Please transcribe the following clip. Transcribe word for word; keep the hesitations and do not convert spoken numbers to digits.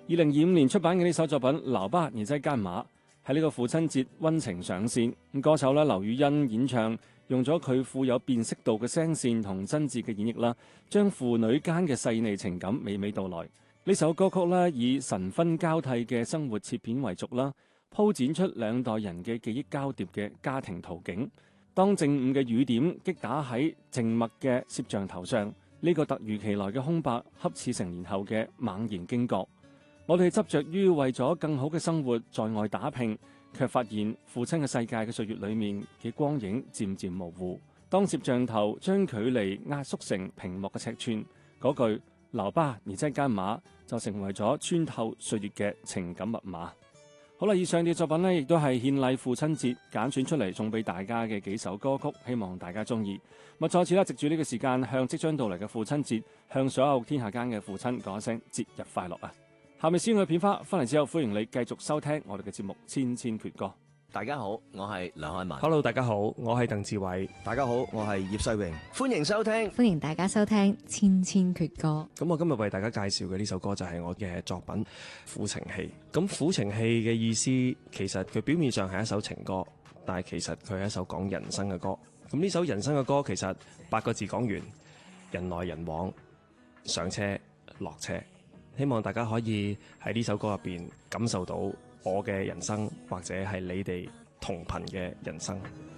二零二五年出版嘅呢首作品《老爸你在幹嘛》喺呢個父親節溫情上線。咁歌手咧劉雨欣演唱，用咗佢富有辨識度嘅聲線同真摯嘅演繹啦，將父女間嘅細膩情感娓娓道來。呢首歌曲咧以神分交替嘅生活切片為軸啦，鋪展出兩代人嘅記憶交疊嘅家庭圖景。當正午嘅雨點擊打喺靜默嘅攝像頭上，呢、這個突如其來嘅空白，恰似成年後嘅猛然驚覺。我哋執着於為咗更好嘅生活在外打拼，卻發現父親嘅世界嘅歲月裏面嘅光影漸漸模糊。當攝像頭將距離壓縮成屏幕嘅尺寸，嗰句老爸你在幹嘛就成為咗穿透歲月嘅情感密碼。好啦，以上嘅作品呢，亦都係獻禮父親節揀選出嚟送俾大家嘅幾首歌曲，希望大家中意。咁再次啦，藉住呢個時間向即將到嚟嘅父親節，向所有天下間嘅父親講一聲節日快樂啊！下面先去片花，翻嚟之後歡迎你繼續收聽我哋嘅節目《千千闕歌》。 大家好，我係梁漢文。 Hello， 大家好，我係鄧志偉。 大家好，我係葉世榮。 歡迎收聽， 歡迎大家收聽《千千闕歌》。 咁我今日為大家介紹嘅呢首歌就係我嘅作品《苦情戲》。咁苦情戲嘅意思，其實佢表面上係一首情歌，但係其實佢係一首講人生嘅歌。咁呢首人生嘅歌，其實八個字講完：人來人往，上車落車。希望大家可以喺呢首歌入邊感受到我嘅人生，或者係你哋同頻嘅人生。